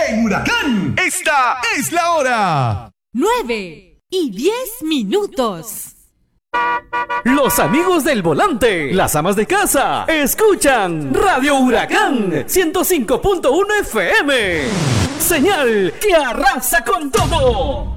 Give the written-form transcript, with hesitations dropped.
En Huracán, esta es la hora. 9:10. Los amigos del volante, las amas de casa, escuchan Radio Huracán 105.1 FM. Señal que arrasa con todo.